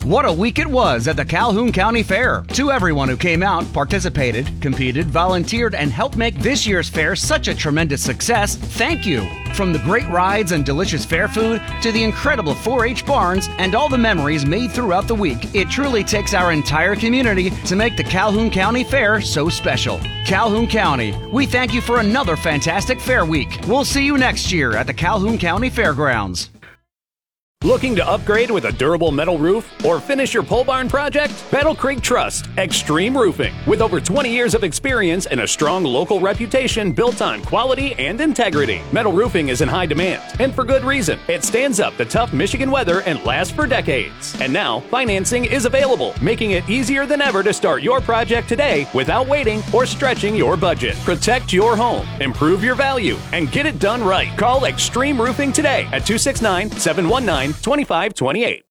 What a week it was at the Calhoun County Fair. To everyone who came out, participated, competed, volunteered, and helped make this year's fair such a tremendous success, thank you. From the great rides and delicious fair food to the incredible 4-H barns and all the memories made throughout the week, it truly takes our entire community to make the Calhoun County Fair so special. Calhoun County, we thank you for another fantastic fair week. We'll see you next year at the Calhoun County Fairgrounds. Looking to upgrade with a durable metal roof or finish your pole barn project? Battle Creek Trust Extreme Roofing. With over 20 years of experience and a strong local reputation built on quality and integrity, metal roofing is in high demand, and for good reason. It stands up to tough Michigan weather and lasts for decades. And now, financing is available, making it easier than ever to start your project today without waiting or stretching your budget. Protect your home, improve your value, and get it done right. Call Extreme Roofing today at 269-719-2528.